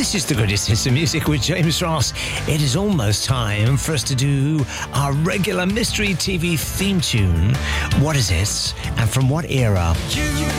This is the greatest hits of music with James Ross. It is almost time for us to do our regular Mystery TV theme tune. What is it, and from what era?